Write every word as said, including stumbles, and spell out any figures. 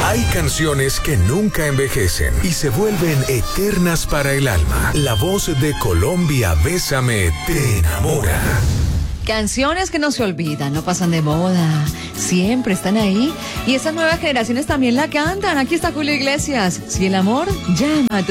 Hay canciones que nunca envejecen y se vuelven eternas para el alma. La voz de Colombia, Bésame, te enamora. Canciones que no se olvidan, no pasan de moda, siempre están ahí y esas nuevas generaciones también la cantan. Aquí está Julio Iglesias. Si el amor llama a tu